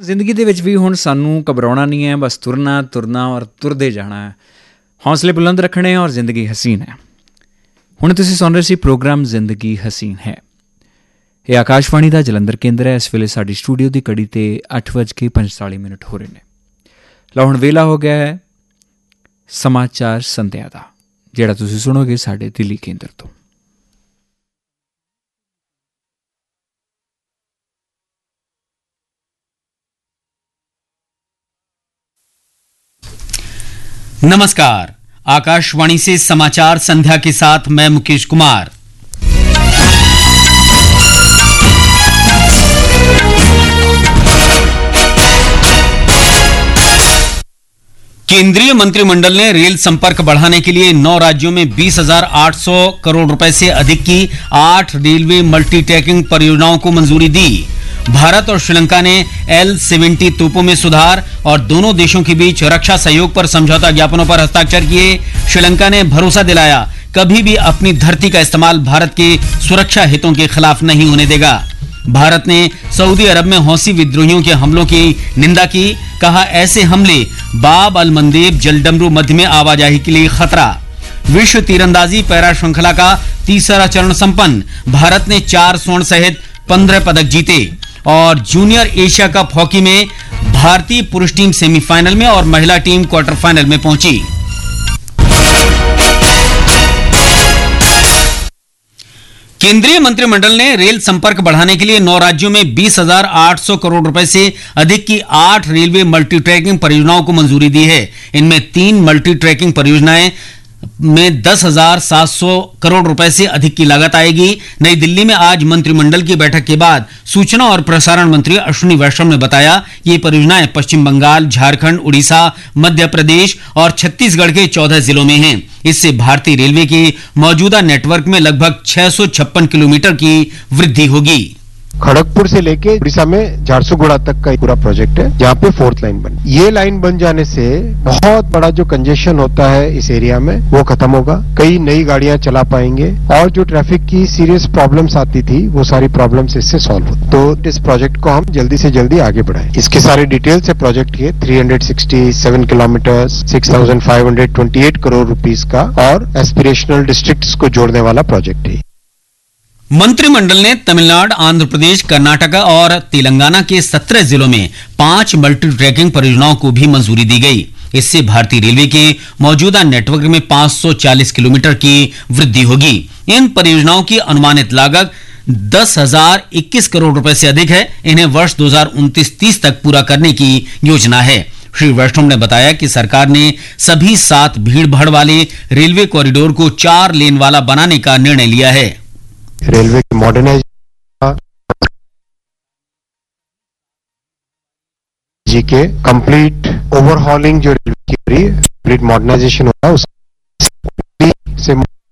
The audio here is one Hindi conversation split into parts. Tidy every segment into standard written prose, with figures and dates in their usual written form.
ਜ਼ਿੰਦਗੀ ਦੇ ਵਿੱਚ ਵੀ ਹੁਣ ਸਾਨੂੰ ਘਬਰਾਉਣਾ ਨਹੀਂ ਹੈ, ਬਸ ਤੁਰਨਾ ਤੁਰਨਾ ਔਰ ਤੁਰਦੇ ਜਾਣਾ ਹੈ। ਹੌਸਲੇ ਬੁਲੰਦ ਰੱਖਣੇ ਔਰ ਜ਼ਿੰਦਗੀ ਹਸੀਨ ਹੈ। ਹੁਣ ਤੁਸੀਂ ਸੁਣ ਰਹੇ ਸੀ ਪ੍ਰੋਗਰਾਮ ਜ਼ਿੰਦਗੀ ਹਸੀਨ ਹੈ। ਇਹ ਆਕਾਸ਼ਵਾਣੀ ਦਾ ਜਲੰਧਰ ਕੇਂਦਰ ਹੈ। ਇਸ ਵੇਲੇ ਸਾਡੀ ਸਟੂਡੀਓ ਦੀ ਘੜੀ ਤੇ 8:45 ਹੋ ਰਹੇ ਨੇ। ਲਓ ਹੁਣ ਵੇਲਾ ਹੋ ਗਿਆ ਹੈ ਸਮਾਚਾਰ ਸੰਧਿਆ ਦਾ, ਜਿਹੜਾ ਤੁਸੀਂ ਸੁਣੋਗੇ ਸਾਡੇ ਦਿੱਲੀ ਕੇਂਦਰ ਤੋਂ। नमस्कार, आकाशवाणी से समाचार संध्या के साथ मैं मुकेश कुमार। केंद्रीय मंत्रिमंडल ने रेल संपर्क बढ़ाने के लिए 9 राज्यों में 20,800 करोड़ रुपए से अधिक की 8 रेलवे मल्टी ट्रैकिंग परियोजनाओं को मंजूरी दी। भारत और श्रीलंका ने L-70 तोपों में सुधार और दोनों देशों के बीच रक्षा सहयोग पर समझौता ज्ञापनों पर हस्ताक्षर किए। श्रीलंका ने भरोसा दिलाया कभी भी अपनी धरती का इस्तेमाल भारत के सुरक्षा हितों के खिलाफ नहीं होने देगा। भारत ने सऊदी अरब में हौसी विद्रोहियों के हमलों की निंदा की। कहा, ऐसे हमले बाब अल मंदेब जलडमरू मध्य में आवाजाही के लिए खतरा। विश्व तीरंदाजी पैरा श्रृंखला का तीसरा चरण संपन्न। भारत ने 4 स्वर्ण सहित 15 पदक जीते। और जूनियर एशिया कप हॉकी में भारतीय पुरुष टीम सेमीफाइनल में और महिला टीम क्वार्टर फाइनल में पहुंची। केंद्रीय मंत्रिमंडल ने रेल संपर्क बढ़ाने के लिए 9 राज्यों में 20,800 करोड़ रुपए से अधिक की 8 रेलवे मल्टी ट्रैकिंग परियोजनाओं को मंजूरी दी है। इनमें 3 मल्टी ट्रैकिंग परियोजनाएं में 10,700 करोड़ रुपए से अधिक की लागत आएगी। नई दिल्ली में आज मंत्रिमंडल की बैठक के बाद सूचना और प्रसारण मंत्री अश्विनी वैष्णव ने बताया कि ये परियोजनाएं पश्चिम बंगाल, झारखंड, उड़ीसा, मध्य प्रदेश और छत्तीसगढ़ के 14 जिलों में हैं। इससे भारतीय रेलवे के मौजूदा नेटवर्क में लगभग 656 किलोमीटर की वृद्धि होगी। खड़गपुर से लेके उड़ीसा में झारसुगुड़ा तक का पूरा प्रोजेक्ट है, जहाँ पे 4th लाइन बनी। ये लाइन बन जाने से बहुत बड़ा जो कंजेशन होता है इस एरिया में वो खत्म होगा। कई नई गाड़ियां चला पाएंगे और जो ट्रैफिक की सीरियस प्रॉब्लम्स आती थी वो सारी प्रॉब्लम्स इससे सॉल्व होती। तो इस प्रोजेक्ट को हम जल्दी से जल्दी आगे बढ़ाएं। इसके सारे डिटेल्स है प्रोजेक्ट के। 367 किलोमीटर, 6,528 करोड़ रुपीस का और एस्पिरेशनल डिस्ट्रिक्ट्स को जोड़ने वाला प्रोजेक्ट है। मंत्रिमंडल ने तमिलनाडु, आंध्र प्रदेश, कर्नाटक और तेलंगाना के 17 जिलों में 5 मल्टी ट्रैकिंग परियोजनाओं को भी मंजूरी दी गई। इससे भारतीय रेलवे के मौजूदा नेटवर्क में 540 किलोमीटर की वृद्धि होगी। इन परियोजनाओं की अनुमानित लागत 10,021 करोड़ रुपए से अधिक है। इन्हें वर्ष 2029-30 तक पूरा करने की योजना है। श्री वैष्णव ने बताया कि सरकार ने सभी 7 भीड़-भाड़ वाले रेलवे कॉरिडोर को 4 लेन वाला बनाने का निर्णय लिया है। रेलवे की मॉडर्नाइजेशन जी के कंप्लीट ओवरहॉलिंग जो रेलवे की कंप्लीट मॉडर्नाइजेशन होगा उससे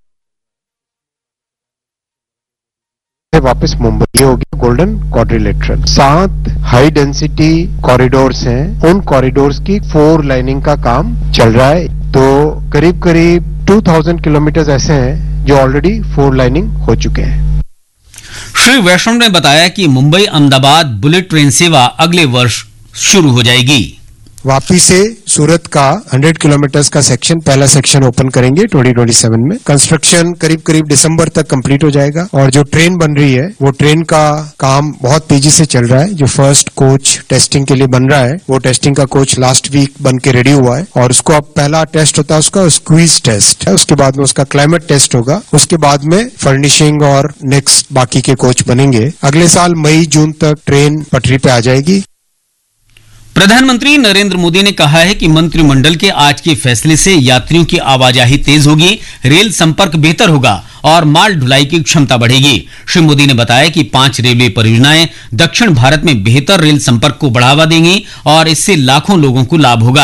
वापस मुंबई होगी। Golden quadrilateral 7 high density corridors हैं, उन कॉरिडोर्स की 4 लाइनिंग का काम चल रहा है। तो करीब करीब 2000 किलोमीटर ऐसे हैं जो ऑलरेडी 4 लाइनिंग हो चुके हैं। श्री वैष्णव ने बताया कि मुंबई अहमदाबाद बुलेट ट्रेन सेवा अगले वर्ष शुरू हो जाएगी। वापी से सूरत का 100 किलोमीटर का सेक्शन, पहला सेक्शन ओपन करेंगे 2027 में। कंस्ट्रक्शन करीब करीब दिसंबर तक कंप्लीट हो जाएगा। और जो ट्रेन बन रही है वो ट्रेन का काम बहुत तेजी से चल रहा है। जो फर्स्ट कोच टेस्टिंग के लिए बन रहा है वो टेस्टिंग का कोच लास्ट वीक बन के रेडी हुआ है। और उसको अब पहला टेस्ट होता है उसका स्क्वीज टेस्ट है, उसके बाद में उसका क्लाइमेट टेस्ट होगा, उसके बाद में फर्निशिंग और नेक्स्ट बाकी के कोच बनेंगे। अगले साल मई जून तक ट्रेन पटरी पे आ जाएगी। प्रधानमंत्री नरेंद्र मोदी ने कहा है कि मंत्रिमंडल के आज के फैसले से यात्रियों की आवाजाही तेज होगी, रेल संपर्क बेहतर होगा और माल ढुलाई की क्षमता बढ़ेगी। श्री मोदी ने बताया कि 5 रेलवे परियोजनाएं दक्षिण भारत में बेहतर रेल संपर्क को बढ़ावा देंगी और इससे लाखों लोगों को लाभ होगा।